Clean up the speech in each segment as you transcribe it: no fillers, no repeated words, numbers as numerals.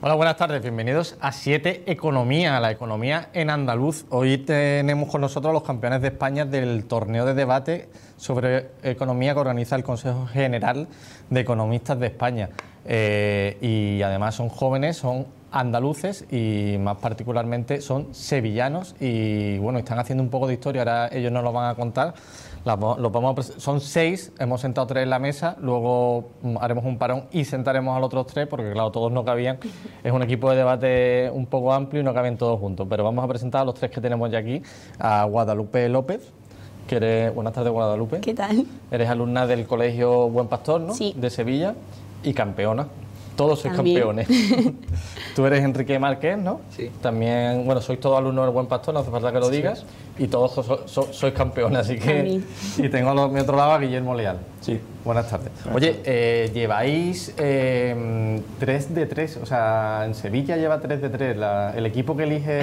Hola, buenas tardes, bienvenidos a 7 Economía, la economía en andaluz. Hoy tenemos con nosotros a los campeones de España del torneo de debate sobre economía que organiza el Consejo General de Economistas de España. Y además son jóvenes, son andaluces y más particularmente son sevillanos y bueno, están haciendo un poco de historia, ahora ellos nos lo van a contar. Son 6, hemos sentado 3 en la mesa, luego haremos un parón y sentaremos a los otros 3 porque claro, todos no cabían. Es un equipo de debate un poco amplio y no caben todos juntos, pero vamos a presentar a los 3 que tenemos ya aquí. A Guadalupe López, que eres... Buenas tardes, Guadalupe. ¿Qué tal? Eres alumna del Colegio Buen Pastor, ¿no? Sí. De Sevilla y campeona. Todos sois También. campeones. Tú eres Enrique Márquez, ¿no? Sí. También, bueno, sois todos alumnos del Buen Pastor, no hace falta que lo digas. Y todos sois campeones, así que... También. Y tengo a mi otro lado a Guillermo Leal. Sí. Buenas tardes. Oye, lleváis 3 de 3, o sea, en Sevilla lleva 3 de 3. El equipo que elige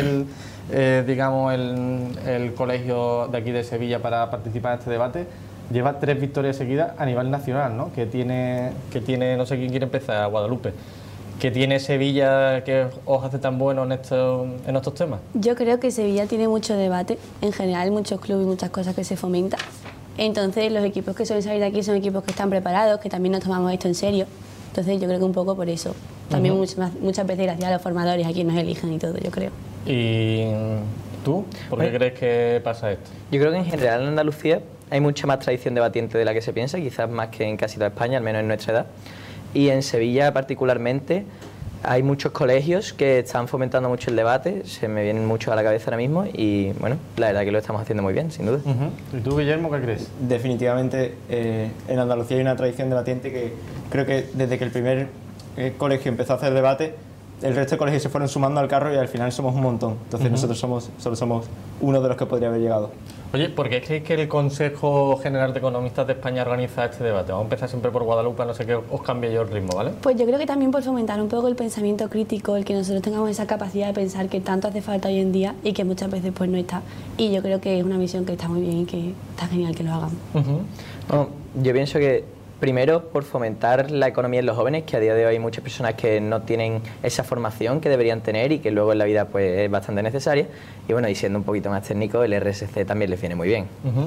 el colegio de aquí de Sevilla para participar en este debate lleva 3 victorias seguidas a nivel nacional, ¿no? Que tiene, no sé quién quiere empezar, Guadalupe. ¿Qué tiene Sevilla que os hace tan bueno en estos temas? Yo creo que Sevilla tiene mucho debate, en general muchos clubes y muchas cosas que se fomentan. Entonces los equipos que suelen salir de aquí son equipos que están preparados, que también nos tomamos esto en serio. Entonces yo creo que un poco por eso. También muchas veces gracias a los formadores, a quienes nos eligen y todo, yo creo. ¿Y tú? ¿Por qué crees que pasa esto? Yo creo que en general en Andalucía hay mucha más tradición debatiente de la que se piensa, quizás más que en casi toda España, al menos en nuestra edad. Y en Sevilla particularmente hay muchos colegios que están fomentando mucho el debate, se me vienen muchos a la cabeza ahora mismo y bueno, la verdad que lo estamos haciendo muy bien, sin duda. ¿Y tú, Guillermo, qué crees? Definitivamente en Andalucía hay una tradición debatiente que creo que desde que el primer colegio empezó a hacer debate, el resto de colegios se fueron sumando al carro y al final somos un montón. Entonces nosotros solo somos uno de los que podría haber llegado. Oye, ¿por qué creéis que el Consejo General de Economistas de España organiza este debate? Vamos a empezar siempre por Guadalupe, no sé qué os cambie yo el ritmo, ¿vale? Pues yo creo que también por fomentar un poco el pensamiento crítico, el que nosotros tengamos esa capacidad de pensar que tanto hace falta hoy en día y que muchas veces pues no está. Y yo creo que es una misión que está muy bien y que está genial que lo hagamos. Bueno, yo pienso que primero por fomentar la economía en los jóvenes, que a día de hoy hay muchas personas que no tienen esa formación que deberían tener y que luego en la vida pues es bastante necesaria. Y bueno, y siendo un poquito más técnico, el RSC también les viene muy bien.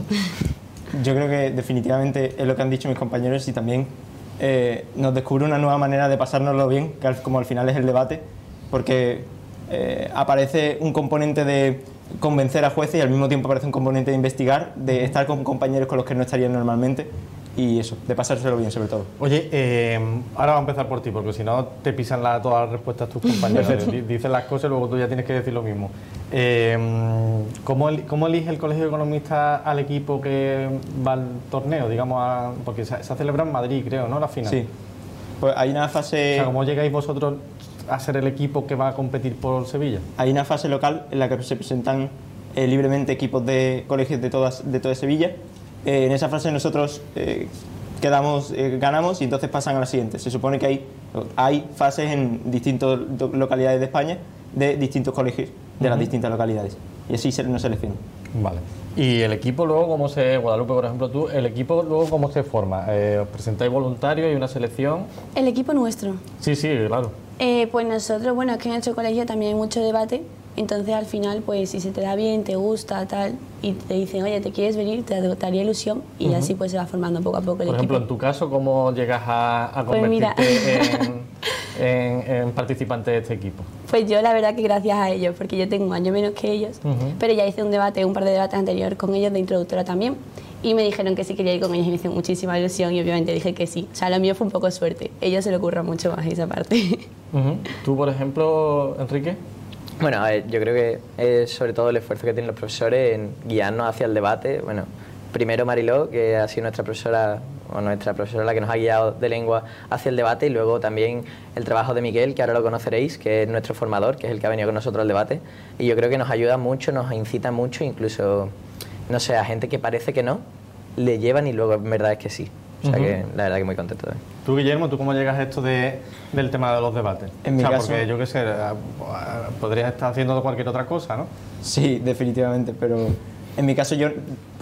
Yo creo que definitivamente es lo que han dicho mis compañeros y también nos descubre una nueva manera de pasárnoslo bien, que como al final es el debate, porque aparece un componente de convencer a jueces y al mismo tiempo aparece un componente de investigar, de estar con compañeros con los que no estarían normalmente. Y eso, de pasárselo bien sobre todo. Oye, ahora vamos a empezar por ti, porque si no te pisan todas las respuestas tus compañeros. Dicen las cosas y luego tú ya tienes que decir lo mismo. ¿Cómo elige el Colegio de Economistas al equipo que va al torneo? Digamos, porque se ha celebrado en Madrid, creo, ¿no? La final. Sí. Pues hay una fase... O sea, ¿cómo llegáis vosotros a ser el equipo que va a competir por Sevilla? Hay una fase local en la que se presentan libremente equipos de colegios de toda Sevilla. En esa fase nosotros ganamos y entonces pasan a la siguiente. Se supone que hay fases en distintas localidades de España de distintos colegios de las distintas localidades y así nos seleccionan. Vale. ¿Y el equipo luego cómo Guadalupe, por ejemplo, tú, el equipo luego cómo se forma? ¿Os presentáis voluntarios y una selección? El equipo nuestro. Sí, claro. Pues nosotros, bueno, es que en nuestro colegio también hay mucho debate. Entonces al final, pues si se te da bien, te gusta, tal, y te dicen, oye, ¿te quieres venir? Te haría ilusión y así pues se va formando poco a poco el equipo. Por ejemplo, en tu caso, ¿cómo llegas a Pues convertirte en participante de este equipo? Pues yo la verdad que gracias a ellos, porque yo tengo un año menos que ellos, pero ya hice un par de debates anteriores con ellos de introductora también, y me dijeron que sí quería ir con ellos y me hizo muchísima ilusión y obviamente dije que sí. O sea, lo mío fue un poco suerte, ellos se le ocurra mucho más esa parte. ¿Tú, por ejemplo, Enrique? Bueno, a ver, yo creo que es sobre todo el esfuerzo que tienen los profesores en guiarnos hacia el debate. Bueno, primero Mariló, que ha sido nuestra profesora la que nos ha guiado de lengua hacia el debate, y luego también el trabajo de Miguel, que ahora lo conoceréis, que es nuestro formador, que es el que ha venido con nosotros al debate, y yo creo que nos ayuda mucho, nos incita mucho, incluso, no sé, a gente que parece que no, le llevan y luego en verdad es que sí. O sea que la verdad que muy contento. Tú, Guillermo, ¿tú cómo llegas a esto del tema de los debates? En mi caso, porque yo qué sé, podrías estar haciendo cualquier otra cosa, ¿no? Sí, definitivamente, pero en mi caso yo